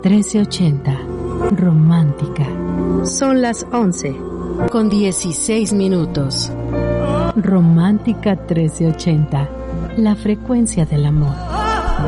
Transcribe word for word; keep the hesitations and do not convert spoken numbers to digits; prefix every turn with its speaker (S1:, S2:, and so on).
S1: trece ochenta. Romántica.
S2: Son las once con dieciséis minutos.
S1: Romántica trece ochenta. La frecuencia del amor.